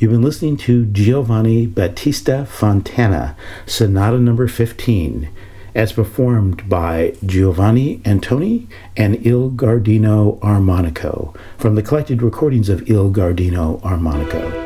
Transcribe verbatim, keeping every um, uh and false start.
You've been listening to Giovanni Battista Fontana, Sonata number fifteen, as performed by Giovanni Antoni and Il Gardino Armonico, from the collected recordings of Il Gardino Armonico.